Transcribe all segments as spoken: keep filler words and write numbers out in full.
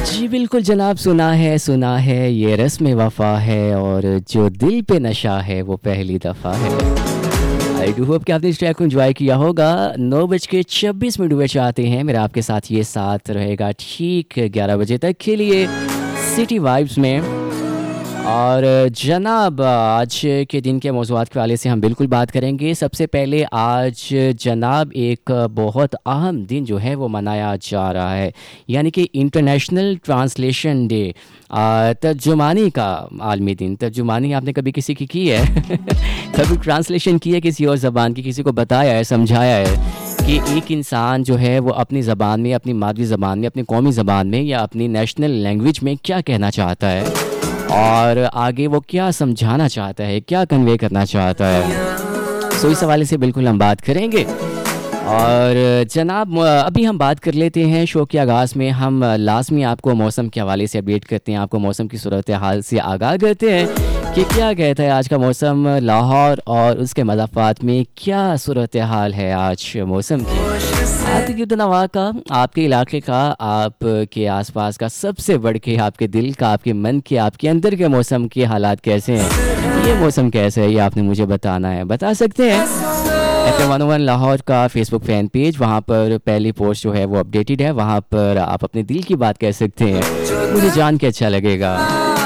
जी बिल्कुल जनाब, सुना है सुना है ये रस्म वफ़ा है और जो दिल पे नशा है वो पहली दफ़ा है। आई डू होप कि आपने इस ट्रैक को एंजॉय किया होगा। नौ बज के छब्बीस मिनट हुए चाहते हैं, मेरा आपके साथ ये साथ रहेगा ठीक ग्यारह बजे तक के लिए सिटी वाइब्स में। और जनाब, आज के दिन के मौज़ूआत के वाले से हम बिल्कुल बात करेंगे। सबसे पहले आज जनाब एक बहुत अहम दिन जो है वो मनाया जा रहा है, यानी कि इंटरनेशनल ट्रांसलेशन डे, तर्जुमानी का आलमी दिन। तर्जुमानी आपने कभी किसी की की है? कभी ट्रांसलेशन की है किसी और ज़बान की, किसी को बताया है, समझाया है कि एक इंसान जो है वो अपनी ज़बान में, अपनी मादरी ज़बान में, अपनी कौमी ज़बान में या अपनी नेशनल लैंग्वेज में क्या कहना चाहता है और आगे वो क्या समझाना चाहता है, क्या कन्वे करना चाहता है। सो इस हवाले से बिल्कुल हम बात करेंगे। और जनाब अभी हम बात कर लेते हैं शो के आगाज़ में हम लाजमी आपको मौसम के हवाले से अपडेट करते हैं, आपको मौसम की सूरत हाल से आगाह करते हैं कि क्या कहता है आज का मौसम। लाहौर और उसके मज़ाफ़ात में क्या सूरत हाल है आज मौसम की। आतिक नवा का, आपके इलाके का, आपके आसपास का, सबसे बढ़ के आपके दिल का, आपके मन के, आपके अंदर के मौसम के हालात कैसे हैं, ये मौसम कैसे है, ये आपने मुझे बताना है। बता सकते हैं एफ एम वन ओ वन लाहौर का फेसबुक फ़ैन पेज, वहाँ पर पहली पोस्ट जो है वो अपडेटेड है, वहाँ पर आप अपने दिल की बात कह सकते हैं, मुझे जान के अच्छा लगेगा।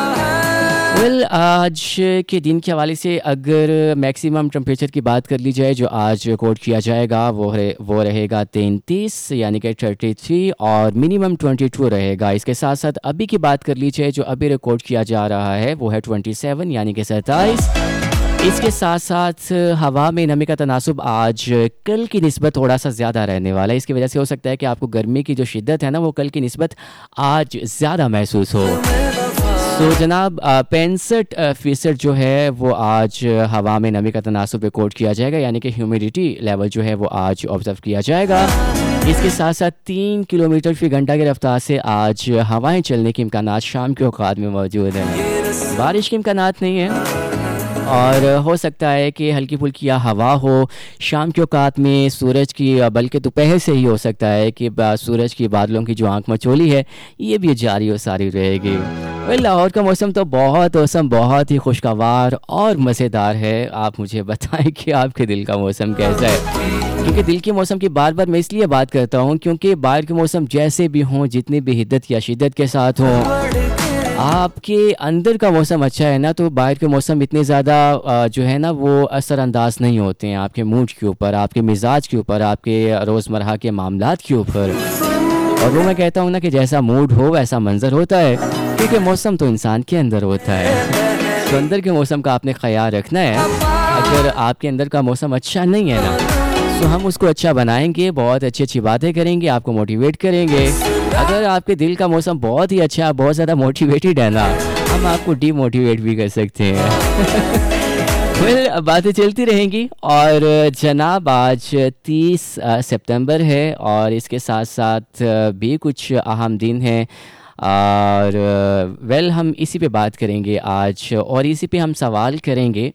वेल well, आज के दिन के हवाले से अगर मैक्सिमम टेम्परेचर की बात कर ली जाए जो आज रिकॉर्ड किया जाएगा वो है वो रहेगा तैंतीस यानी कि तैंतीस, और मिनिमम बाईस रहेगा। इसके साथ साथ अभी की बात कर ली जाए जो अभी रिकॉर्ड किया जा रहा है वो है सत्ताईस यानी कि सत्ताईस। इसके साथ साथ हवा में नमी का तनासुब आज कल की निस्बत थोड़ा सा ज़्यादा रहने वाला है। इसकी वजह से हो सकता है कि आपको गर्मी की जो शिद्दत है ना वो कल की निस्बत आज ज़्यादा महसूस हो। तो जनाब पैंसठ फ़ीसद जो है वो आज हवा में नमी का तनासुब रिकॉर्ड किया जाएगा, यानी कि ह्यूमिडिटी लेवल जो है वो आज ऑब्ज़र्व किया जाएगा। इसके साथ साथ तीन किलोमीटर फी घंटा की रफ्तार से आज हवाएं चलने के इम्कानात शाम के औकात में मौजूद हैं। बारिश के इम्कानात नहीं है और हो सकता है कि हल्की फुल्की हवा हो शाम के औकात में। सूरज की, बल्कि दोपहर से ही हो सकता है कि सूरज की बादलों की जो आंख मचोली है ये भी जारी और सारी रहेगी। वेल लाहौर का मौसम तो बहुत मौसम बहुत ही खुशगवार और मज़ेदार है। आप मुझे बताएं कि आपके दिल का मौसम कैसा है, क्योंकि दिल के मौसम की बार बार मैं इसलिए बात करता हूँ क्योंकि बाहर के मौसम जैसे भी हों, जितनी भी हिद्दत या शिद्दत के साथ हों, आपके अंदर का मौसम अच्छा है ना तो बाहर के मौसम इतने ज़्यादा जो है ना वो असरअंदाज नहीं होते हैं आपके मूड के ऊपर, आपके मिजाज के ऊपर, आपके रोज़मर्रा के मामलात के ऊपर। और वो मैं कहता हूँ ना कि जैसा मूड हो वैसा मंजर होता है, क्योंकि मौसम तो इंसान के अंदर होता है। तो अंदर के मौसम का आपने ख्याल रखना है। अगर आपके अंदर का मौसम अच्छा नहीं है ना तो हम उसको अच्छा बनाएंगे, बहुत अच्छी अच्छी बातें करेंगे, आपको मोटिवेट करेंगे। अगर आपके दिल का मौसम बहुत ही अच्छा, बहुत ज़्यादा मोटिवेटेड है ना, हम आपको डीमोटिवेट भी कर सकते हैं। वेल well, बातें चलती रहेंगी। और जनाब आज तीस सितंबर है और इसके साथ साथ भी कुछ अहम दिन हैं और वेल हम इसी पे बात करेंगे आज, और इसी पे हम सवाल करेंगे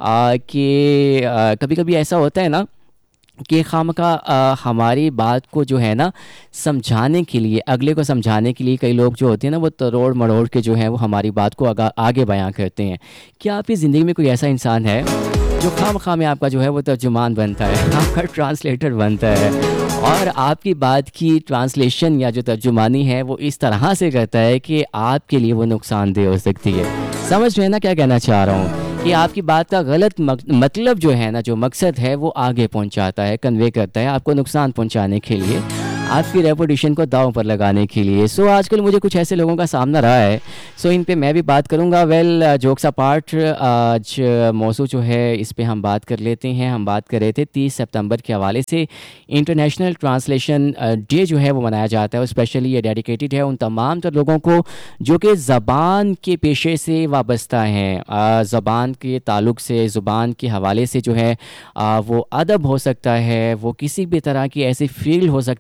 कि कभी कभी ऐसा होता है ना कि खामखा हमारी बात को जो है ना समझाने के लिए, अगले को समझाने के लिए कई लोग जो होते हैं ना वो तरोड़ मरोड़ के जो है वो हमारी बात को आगा, आगे बयां करते हैं। क्या आपकी ज़िंदगी में कोई ऐसा इंसान है जो खामखा में आपका जो है वो तर्जुमान बनता है, आपका ट्रांसलेटर बनता है और आपकी बात की ट्रांसलेशन या जो तर्जुमानी है वो इस तरह से करता है कि आपके लिए वो नुकसानदेह हो सकती है। समझ में ना क्या कहना चाह रहा हूँ कि आपकी बात का गलत मतलब जो है ना, जो मकसद है वो आगे पहुंचाता है, कन्वे करता है आपको नुकसान पहुंचाने के लिए, आपकी रेपुटेशन को दांव पर लगाने के लिए। सो आजकल मुझे कुछ ऐसे लोगों का सामना रहा है, सो इन पे मैं भी बात करूंगा। वेल जोक्स अपार्ट, आज मौजू जो है इस पे हम बात कर लेते हैं। हम बात कर रहे थे तीस सितंबर के हवाले से इंटरनेशनल ट्रांसलेशन डे जो है वो मनाया जाता है, स्पेशली ये डेडिकेटेड है उन तमाम तर लोगों को जो कि ज़बान के पेशे से वाबस्ता हैं, ज़बान के ताल्लुक़ से, ज़ुबान के हवाले से जो है आ, वो अदब हो सकता है, वो किसी भी तरह की ऐसी फील्ड हो सकती है जिसमें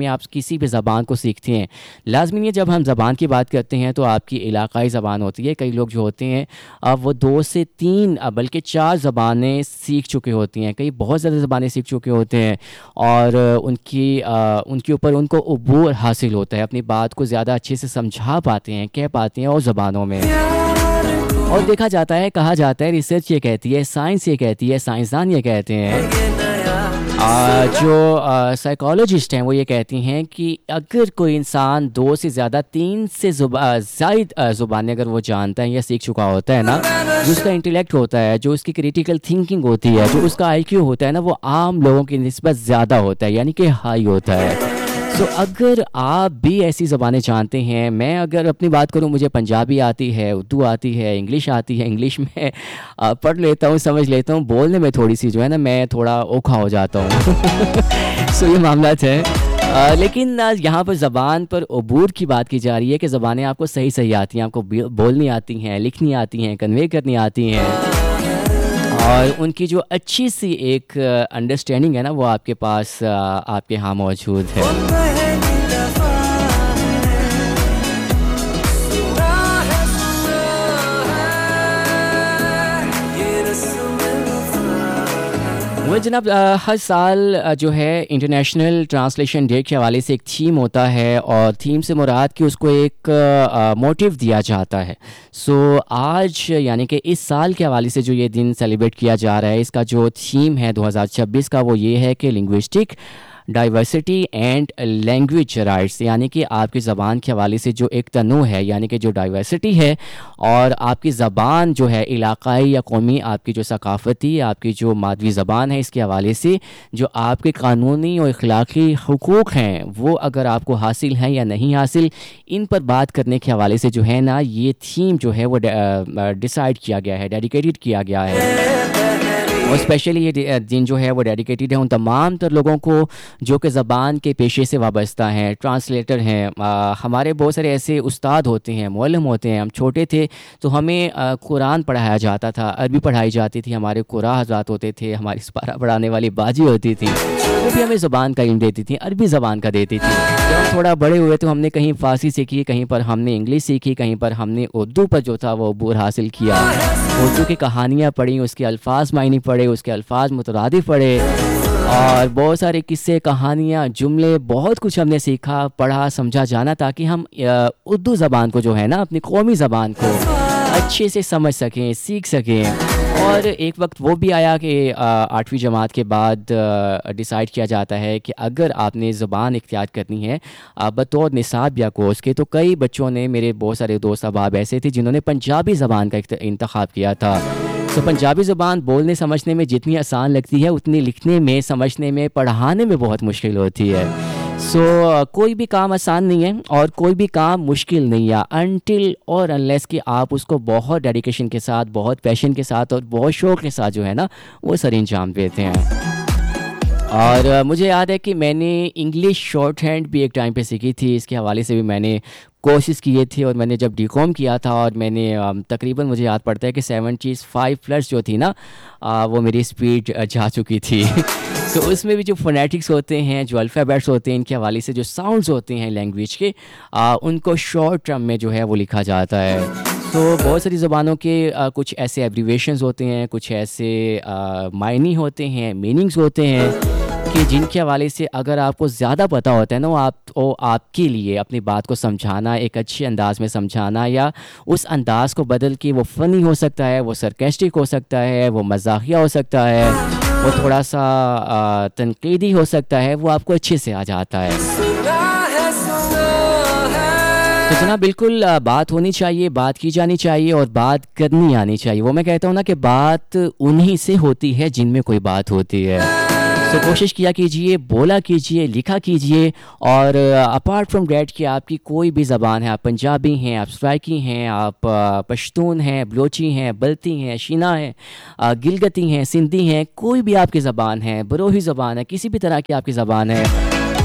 में आप किसी भी ज़बान को सीखते हैं, लाजमी नहीं है जब हम ज़बान की बात करते हैं तो आपकी इलाकाई ज़बान होती है। कई लोग जो होते हैं अब वो दो से तीन बल्कि चार ज़बानें सीख चुके होती हैं, कई बहुत ज़्यादा ज़बानें सीख चुके होते हैं और उनकी उनके ऊपर उनको अबूर हासिल होता है, अपनी बात को ज़्यादा अच्छे से समझा पाते हैं, कह पाते हैं और ज़बानों में। और देखा जाता है, कहा जाता है, रिसर्च ये कहती है, साइंस ये कहती है, साइंसदान ये कहते हैं, आ, जो साइकोलॉजिस्ट हैं वो ये कहती हैं कि अगर कोई इंसान दो से ज़्यादा तीन से ज़ायद ज़ुबानें अगर वो जानता है या सीख चुका होता है ना, जो उसका इंटेलेक्ट होता है, जो उसकी क्रिटिकल थिंकिंग होती है, जो उसका आईक्यू होता है ना, वो आम लोगों की निस्बत ज़्यादा होता है, यानी कि हाई होता है। सो so, अगर आप भी ऐसी ज़बानें जानते हैं, मैं अगर अपनी बात करूं, मुझे पंजाबी आती है, उर्दू आती है, इंग्लिश आती है, इंग्लिश में आ, पढ़ लेता हूं, समझ लेता हूं, बोलने में थोड़ी सी जो है ना मैं थोड़ा ओखा हो जाता हूं। सो so, ये मामला है। आ, लेकिन यहाँ पर ज़बान पर अबूर की बात की जा रही है कि ज़बानें आपको सही सही आती हैं, आपको बोलनी आती हैं, लिखनी आती हैं, कन्वे करनी आती हैं और उनकी जो अच्छी सी एक अंडरस्टैंडिंग है ना वो आपके पास आपके यहाँ मौजूद है। वो जनाब हर साल जो है इंटरनेशनल ट्रांसलेशन डे के हवाले से एक थीम होता है और थीम से मुराद कि उसको एक मोटिव दिया जाता है। सो आज यानी कि इस साल के हवाले से जो ये दिन सेलिब्रेट किया जा रहा है, इसका जो थीम है दो हज़ार छब्बीस का वो ये है कि linguistic diversity and language rights, यानी कि आपकी ज़बान के हवाले से जो एक तनू है, यानी कि जो डाइवर्सिटी है और आपकी ज़बान जो है इलाकाई या कौमी, आपकी जो सकाफ़ती, आपकी जो मादरी ज़बान है, इसके हवाले से जो आपके कानूनी और अखलाक़ी हुकूक़ हैं वो अगर आपको हासिल हैं या नहीं हासिल, इन पर बात करने के हवाले से जो है ना ये थीम जो है वो डिसाइड किया गया है, डेडिकेटेड किया गया है। और स्पेशली ये दिन जो है वो डेडिकेटेड है उन तमाम तर लोगों को जो कि ज़बान के पेशे से वाबस्ता हैं, ट्रांसलेटर हैं। आ, हमारे बहुत सारे ऐसे उस्ताद होते हैं, मौलम होते हैं। हम छोटे थे तो हमें कुरान पढ़ाया जाता था, अरबी पढ़ाई जाती थी, हमारे कुरा हज़रात होते थे, हमारी सिपारा पढ़ाने वाली बाजी होती थी, वो भी हमें ज़बान का इल्म देती थी, अरबी ज़बान का देती थी। जब हम थोड़ा बड़े हुए तो हमने कहीं फ़ारसी सीखी, कहीं पर हमने इंग्लिश सीखी, कहीं पर हमने उर्दू पर जो था वो अबूर हासिल किया, उर्दू की कहानियाँ पढ़ी, उसके अल्फाज मायने पढ़े, उसके अल्फाज मुतरादिफ पढ़े और बहुत सारे किस्से, कहानियाँ, जुमले, बहुत कुछ हमने सीखा, पढ़ा, समझा जाना ताकि हम उर्दू ज़बान को जो है ना अपनी कौमी ज़बान को अच्छे से समझ सकें, सीख सकें। और एक वक्त वो भी आया कि आठवीं जमात के बाद डिसाइड किया जाता है कि अगर आपने ज़बान इख्तियार करनी है बतौर निसाब या कोर्स के, तो कई बच्चों ने, मेरे बहुत सारे दोस्त अहबाब ऐसे थे जिन्होंने पंजाबी ज़बान का इंतखाब किया था। तो पंजाबी ज़बान बोलने समझने में जितनी आसान लगती है उतनी लिखने में, समझने में, पढ़ाने में बहुत मुश्किल होती है। सो so, कोई भी काम आसान नहीं है और कोई भी काम मुश्किल नहीं है अनटिल और अनलेस कि आप उसको बहुत डेडिकेशन के साथ, बहुत पैशन के साथ और बहुत शौक़ के साथ जो है ना वो सर अंजाम देते हैं। और uh, मुझे याद है कि मैंने इंग्लिश शॉर्ट हैंड भी एक टाइम पे सीखी थी, इसके हवाले से भी मैंने कोशिश किए थे। और मैंने जब डी कॉम किया था और मैंने uh, तकरीबन मुझे याद पड़ता है कि सेवेंटी फाइव प्लस जो थी ना uh, वो मेरी स्पीड uh, जा चुकी थी। तो उसमें भी जो फोनेटिक्स होते हैं, जो अल्फ़ाबेट्स होते हैं, इनके हवाले से जो साउंड्स होते हैं लैंग्वेज के, आ, उनको शॉर्ट टर्म में जो है वो लिखा जाता है। तो बहुत सारी ज़बानों के आ, कुछ ऐसे एब्रीवेशंस होते हैं, कुछ ऐसे मायनी होते हैं, मीनिंग्स होते हैं कि जिनके हवाले से अगर आपको ज़्यादा पता होता है ना, वो आप वो आपके लिए अपनी बात को समझाना, एक अच्छे अंदाज में समझाना या उस अंदाज़ को बदल के वो फ़नी हो सकता है, वो सरकास्टिक हो सकता है, वो मज़ाकिया हो सकता है, वो थोड़ा सा तनकीदी हो सकता है, वो आपको अच्छे से आ जाता है। तो जनाब बिल्कुल बात होनी चाहिए, बात की जानी चाहिए और बात करनी आनी चाहिए। वो मैं कहता हूँ ना कि बात उन्हीं से होती है जिनमें कोई बात होती है। तो कोशिश किया कीजिए, बोला कीजिए, लिखा कीजिए। और अपार्ट फ्रॉम डैट कि आपकी कोई भी ज़बान है, आप पंजाबी हैं, आप सराइकी हैं, आप पश्तून हैं, बलोची हैं, बल्ती हैं, शीना हैं, गिलगती हैं, सिंधी हैं, कोई भी आपकी ज़बान है, बरोही ज़बान है, किसी भी तरह की आपकी ज़बान है,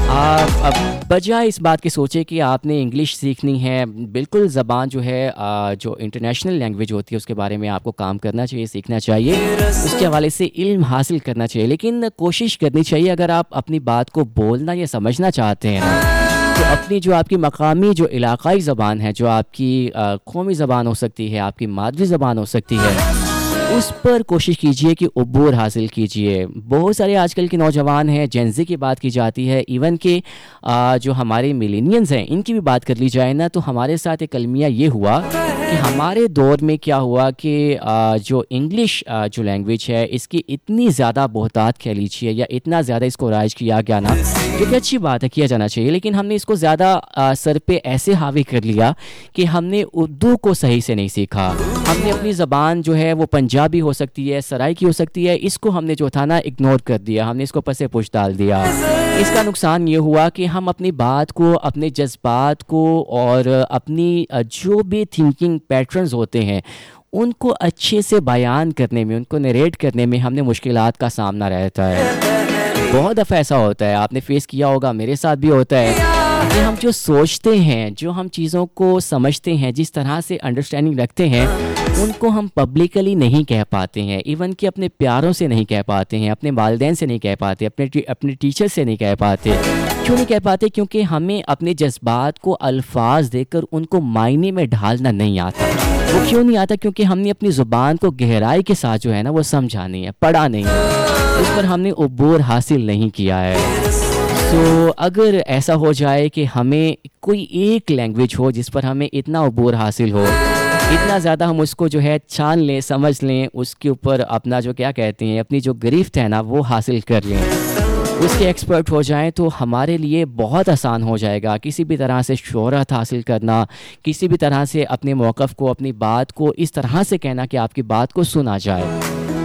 आप अब बजाय इस बात के सोचे कि आपने इंग्लिश सीखनी है, बिल्कुल ज़बान जो है आ, जो इंटरनेशनल लैंग्वेज होती है उसके बारे में आपको काम करना चाहिए, सीखना चाहिए, उसके हवाले से इल्म हासिल करना चाहिए। लेकिन कोशिश करनी चाहिए, अगर आप अपनी बात को बोलना या समझना चाहते हैं ना, तो अपनी जो आपकी मकामी जो इलाकाई ज़बान है, जो आपकी आ, कौमी ज़बान हो सकती है, आपकी मादरी ज़बान हो सकती है, उस पर कोशिश कीजिए कि उबूर हासिल कीजिए। बहुत सारे आजकल के नौजवान हैं, जेनज़ी की बात की जाती है, इवन के आ, जो हमारे मिलेनियंस हैं इनकी भी बात कर ली जाए ना, तो हमारे साथ एक अलमिया ये हुआ कि हमारे दौर में क्या हुआ कि आ, जो इंग्लिश आ, जो लैंग्वेज है इसकी इतनी ज़्यादा बहुतात कह लीजिए या इतना ज़्यादा इसको राइज किया गया ना, जो कि अच्छी बात है, किया जाना चाहिए, लेकिन हमने इसको ज़्यादा सर पे ऐसे हावी कर लिया कि हमने उर्दू को सही से नहीं सीखा। हमने अपनी ज़बान जो है वो पंजाबी हो सकती है, सराइकी हो सकती है, इसको हमने जो था ना इग्नोर कर दिया, हमने इसको पसे पुश डाल दिया। इसका नुकसान ये हुआ कि हम अपनी बात को, अपने जज्बात को और अपनी जो भी थिंकिंग पैटर्न्स होते हैं उनको अच्छे से बयान करने में, उनको नरेट करने में हमने मुश्किलात का सामना रहता है। बहुत दफ़ा ऐसा होता है, आपने फेस किया होगा, मेरे साथ भी होता है कि हम जो सोचते हैं, जो हम चीज़ों को समझते हैं, जिस तरह से अंडरस्टैंडिंग रखते हैं, उनको हम पब्लिकली नहीं कह पाते हैं, इवन कि अपने प्यारों से नहीं कह पाते हैं, अपने वालिदैन से नहीं कह पाते, अपने टी, अपने टीचर से नहीं कह पाते। क्यों नहीं कह पाते? क्योंकि हमें अपने जज्बात को अल्फाज देकर उनको मायने में ढालना नहीं आता। वो क्यों नहीं आता? क्योंकि हमने अपनी ज़ुबान को गहराई के साथ जो है ना वो समझा नहीं है, पढ़ा नहीं है, उस पर हमने उबूर हासिल नहीं किया है। तो अगर ऐसा हो जाए कि हमें कोई एक लैंग्वेज हो जिस पर हमें इतना उबूर हासिल हो, इतना ज़्यादा हम उसको जो है छान लें, समझ लें, उसके ऊपर अपना जो क्या कहते हैं अपनी जो गिरफ्त है ना वो हासिल कर लें, उसके एक्सपर्ट हो जाएं, तो हमारे लिए बहुत आसान हो जाएगा किसी भी तरह से शोहरत हासिल करना, किसी भी तरह से अपने मौक़िफ़ को, अपनी बात को इस तरह से कहना कि आपकी बात को सुना जाए।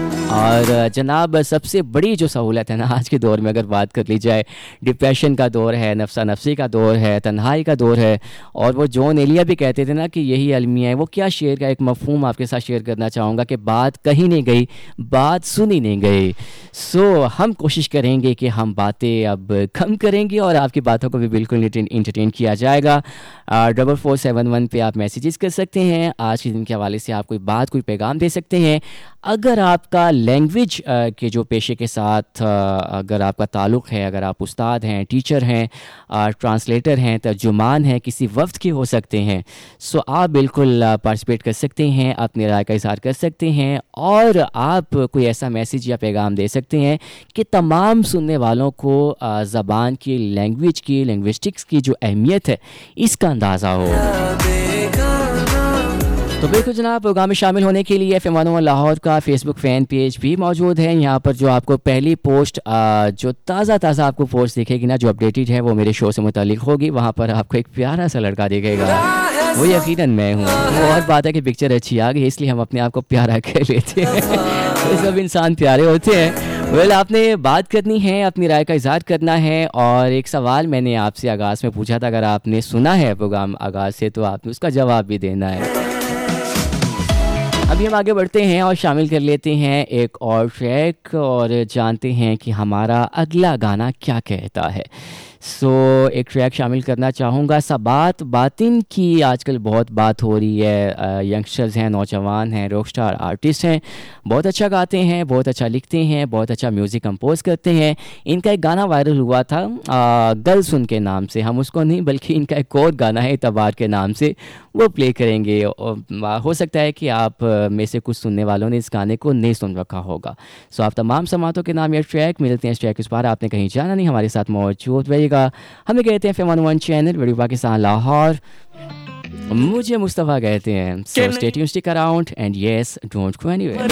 और जनाब सबसे बड़ी जो सहूलत है ना आज के दौर में, अगर बात कर ली जाए, डिप्रेशन का दौर है, नफ्सा नफ्सी का दौर है, तन्हाई का दौर है, और वो जॉन एलिया भी कहते थे ना कि यही अलमिया है। वो क्या शेर का एक मफहूम आपके साथ शेयर करना चाहूँगा कि बात कही नहीं गई, बात सुनी नहीं गई। सो हम कोशिश करेंगे कि हम बातें अब कम करेंगे और आपकी बातों को भी बिल्कुल इंटरटेन किया जाएगा। डबल फोर सेवन वन पे आप मैसेजेस कर सकते हैं, आज के दिन के हवाले से आप कोई बात, कोई पैगाम दे सकते हैं। अगर आपका लैंग्वेज के जो पेशे के साथ अगर आपका ताल्लुक़ है, अगर आप उस्ताद हैं, टीचर हैं, ट्रांसलेटर हैं, तर्जुमान हैं, किसी वक्त के हो सकते हैं, सो आप बिल्कुल पार्टिसिपेट कर सकते हैं, अपनी राय का इज़हार कर सकते हैं और आप कोई ऐसा मैसेज या पैगाम दे सकते हैं कि तमाम सुनने वालों को ज़बान की, लैंग्वेज की, लिंग्विस्टिक्स की जो अहमियत है इसका अंदाज़ा हो। तो बिल्कुल जनाब, प्रोग्राम में शामिल होने के लिए एफ एम वन ओ वन लाहौर का फेसबुक फ़ैन पेज भी मौजूद है। यहाँ पर जो आपको पहली पोस्ट आ, जो ताज़ा ताज़ा आपको पोस्ट दिखेगी ना, जो अपडेटेड है, वो मेरे शो से मुतालिक होगी। वहाँ पर आपको एक प्यारा सा लड़का दिखेगा, वो यकीनन मैं हूँ। वो और बात है कि पिक्चर अच्छी आ गई इसलिए हम अपने आप को प्यारा कह लेते हैं। तो सब इंसान प्यारे होते हैं। वेल well, आपने बात करनी है, अपनी राय का इज़हार करना है। और एक सवाल मैंने आपसे आगाज़ में पूछा था, अगर आपने सुना है प्रोग्राम आगाज़ से तो आपने उसका जवाब भी देना है। अभी हम आगे बढ़ते हैं और शामिल कर लेते हैं एक और ट्रैक और जानते हैं कि हमारा अगला गाना क्या कहता है। सो so, एक ट्रैक शामिल करना चाहूँगा। सबात बातिन की आजकल बहुत बात हो रही है। यंगस्टर्स हैं, नौजवान हैं, रॉक स्टार आर्टिस्ट हैं, बहुत अच्छा गाते हैं, बहुत अच्छा लिखते हैं, बहुत अच्छा म्यूज़िक कंपोज करते हैं। इनका एक गाना वायरल हुआ था आ, गल सुन के नाम से। हम उसको नहीं बल्कि इनका एक और गाना है तबार के नाम से, वो प्ले करेंगे। और हो सकता है कि आप में से कुछ सुनने वालों ने इस गाने को नहीं सुन रखा होगा। सो so, आप तमाम समातों के नाम ये ट्रैक मिलते हैं। इस ट्रैक इस बार आपने कहीं जाना नहीं, हमारे साथ मौजूद रहिएगा। हमें कहते हैं एफ एम वन ओ one channel, radio Pakistan Lahore. मुझे मुस्तफ़ा कहते हैं। So stay tuned, stick around and yes, don't go anywhere.